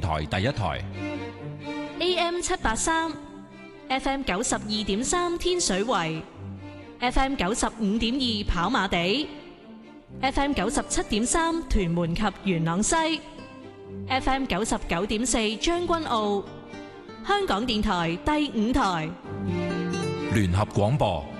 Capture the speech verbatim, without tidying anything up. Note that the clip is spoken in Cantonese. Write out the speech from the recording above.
台第一台 A M 七八三 F M 九十二點三天水圍 F M 九十五點二跑馬地 F M 九十七點三屯門及元朗西 F M 九十九點四將軍澳。香港電台第五台聯合廣播。